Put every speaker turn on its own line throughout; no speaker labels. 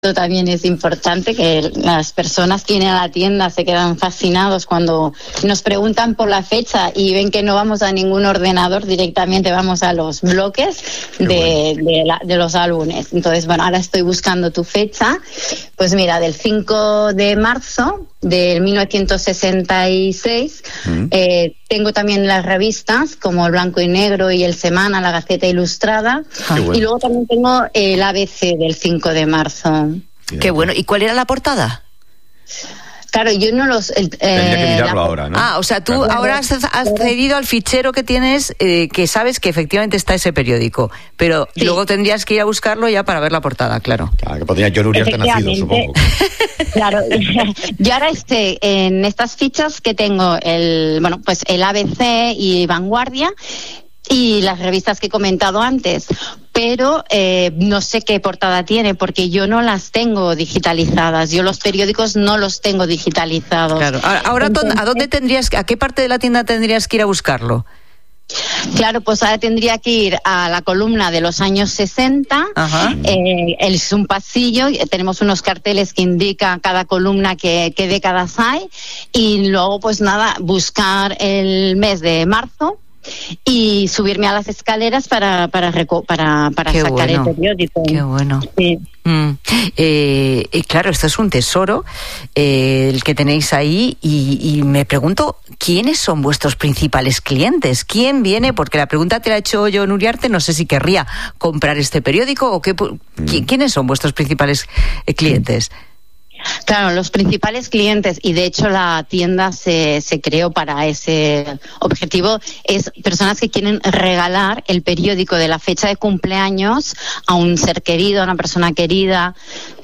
también es importante, que las personas que vienen a la tienda se quedan fascinados cuando nos preguntan por la fecha y ven que no vamos a ningún ordenador, directamente vamos a los bloques de los álbumes. Entonces, bueno, ahora estoy buscando tu fecha. Pues mira, del 5 de marzo del 1966, tengo también las revistas como el Blanco y Negro y el Semana, la Gaceta Ilustrada, y luego también tengo el ABC del 5 de marzo.
Qué bueno. ¿Y cuál era la portada?
Claro, yo no los...
Tendría que mirarlo ahora, ¿no?
O sea, tú ahora has accedido al fichero que tienes, que sabes que efectivamente está ese periódico, pero luego tendrías que ir a buscarlo ya para ver la portada, claro.
Claro, que podría John Uriarte nacido, supongo.
Claro, yo ahora en estas fichas que tengo el ABC y Vanguardia, y las revistas que he comentado antes, pero no sé qué portada tiene porque yo no las tengo digitalizadas. Yo los periódicos no los tengo digitalizados. Claro.
Ahora, entonces, ¿a qué parte de la tienda tendrías que ir a buscarlo?
Claro, pues ahora tendría que ir a la columna de los años 60. Es un pasillo, tenemos unos carteles que indican cada columna qué décadas hay, y luego pues nada, buscar el mes de marzo y subirme a las escaleras para sacar el periódico.
Qué bueno.
Sí.
Claro, esto es un tesoro el que tenéis ahí, y me pregunto, ¿quiénes son vuestros principales clientes? ¿Quién viene? Porque la pregunta te la ha hecho John Uriarte, no sé si querría comprar este periódico o qué. ¿Quiénes son vuestros principales clientes?
Claro, los principales clientes, y de hecho la tienda se creó para ese objetivo, es personas que quieren regalar el periódico de la fecha de cumpleaños a un ser querido, a una persona querida.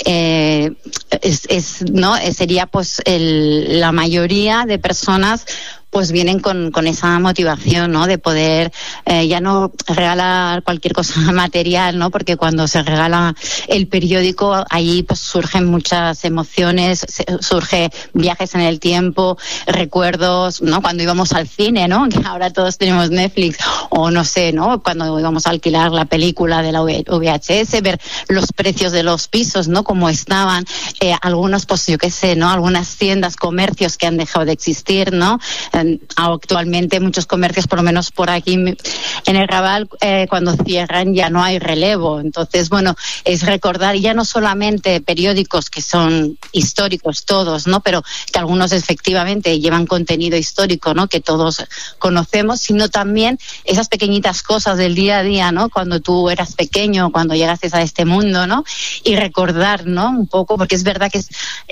Sería pues la mayoría de personas pues vienen con esa motivación, ¿no? De poder ya no regalar cualquier cosa material, ¿no? Porque cuando se regala el periódico, ahí pues surgen muchas emociones, surge viajes en el tiempo, recuerdos, ¿no? Cuando íbamos al cine, ¿no? Que ahora todos tenemos Netflix, o no sé, ¿no? Cuando íbamos a alquilar la película de la VHS, ver los precios de los pisos, ¿no? Cómo estaban, algunos, pues yo qué sé, ¿no? Algunas tiendas, comercios que han dejado de existir, ¿no? Actualmente muchos comercios, por lo menos por aquí en el Raval, cuando cierran ya no hay relevo. Entonces, bueno, es recordar ya no solamente periódicos que son históricos todos, ¿no? Pero que algunos efectivamente llevan contenido histórico, ¿no? Que todos conocemos, sino también esas pequeñitas cosas del día a día, ¿no? Cuando tú eras pequeño, cuando llegaste a este mundo, ¿no? Y recordar, ¿no? Un poco, porque es verdad que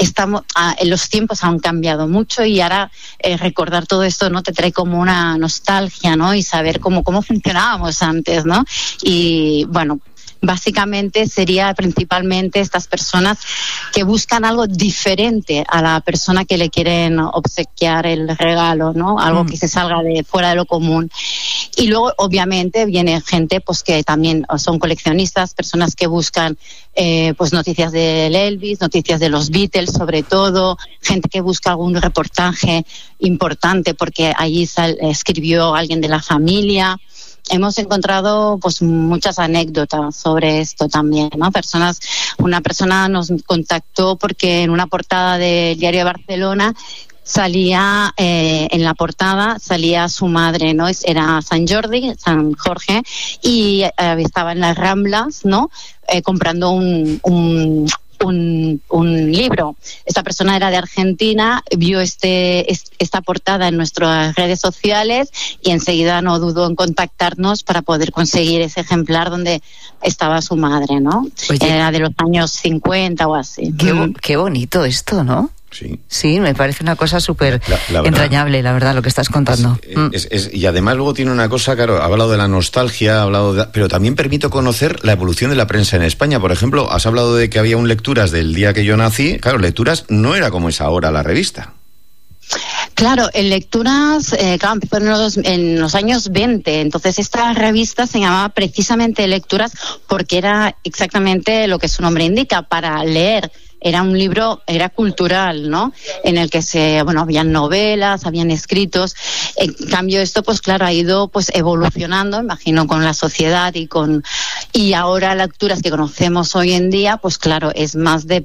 los tiempos han cambiado mucho, y ahora recordar todo esto, ¿no? Te trae como una nostalgia, ¿no? Y saber cómo funcionábamos antes, ¿no? Y bueno, básicamente sería principalmente estas personas que buscan algo diferente a la persona que le quieren obsequiar el regalo, ¿no? Algo que se salga de fuera de lo común. Y luego, obviamente, viene gente pues que también son coleccionistas, personas que buscan pues noticias del Elvis, noticias de los Beatles, sobre todo, gente que busca algún reportaje importante porque allí escribió alguien de la familia. Hemos encontrado pues muchas anécdotas sobre esto también, ¿no? Una persona nos contactó porque en una portada del Diario de Barcelona salía, en la portada salía su madre, ¿no? Era San Jorge, y estaba en las Ramblas, ¿no? Comprando un libro. Esta persona era de Argentina, vio esta portada en nuestras redes sociales y enseguida no dudó en contactarnos para poder conseguir ese ejemplar donde estaba su madre, ¿no? Oye, era de los años 50 o así.
Qué bonito esto, ¿no? Sí, me parece una cosa súper entrañable, la verdad, lo que estás contando.
Y además luego tiene una cosa, claro, ha hablado de la nostalgia, pero también permite conocer la evolución de la prensa en España. Por ejemplo, has hablado de que había un Lecturas del día que yo nací. Claro, Lecturas no era como es ahora la revista.
Claro, en Lecturas, empezó en los años 20, entonces esta revista se llamaba precisamente Lecturas porque era exactamente lo que su nombre indica, para leer era un libro, era cultural, ¿no? En el que habían novelas, habían escritos. En cambio esto, pues claro, ha ido pues evolucionando, imagino, con la sociedad y ahora las lecturas que conocemos hoy en día, pues claro, es más de